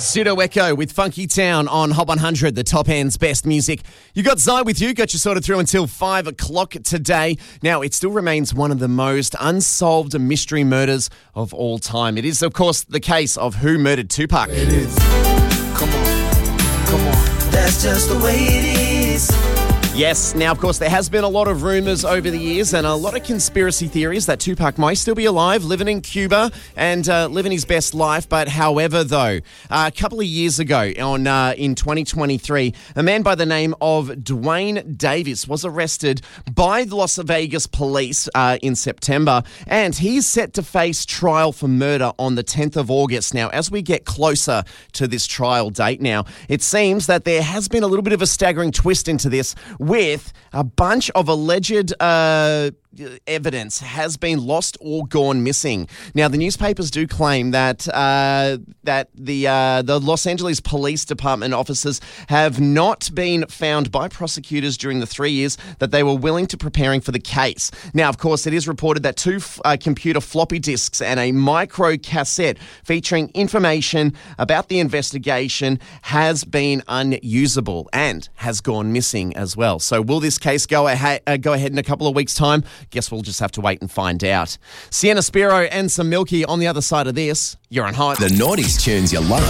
Pseudo Echo with Funky Town on Hot 100, the top end's best music. You got Zai with you, got you sorted through until 5 o'clock today. Now, it still remains one of the most unsolved mystery murders of all time. It is, of course, the case of who murdered Tupac. It is. Come on. That's just the way it is. Yes, now, of course, there has been a lot of rumours over the years and a lot of conspiracy theories that Tupac might still be alive, living in Cuba and living his best life. But however, though, a couple of years ago in 2023, a man by the name of Dwayne Davis was arrested by the Las Vegas police in September, and he's set to face trial for murder on the 10th of August. Now, as we get closer to this trial date now, it seems that there has been a little bit of a staggering twist into this, with a bunch of alleged evidence has been lost or gone missing. Now, the newspapers do claim that the Los Angeles Police Department officers have not been found by prosecutors during the 3 years that they were willing to preparing for the case. Now, of course, it is reported that two computer floppy disks and a micro cassette featuring information about the investigation has been unusable and has gone missing as well. So will this case go ahead in a couple of weeks' time? Guess we'll just have to wait and find out. Sienna Spiro and some Milky on the other side of this. You're on Hot. The Naughties tunes you love.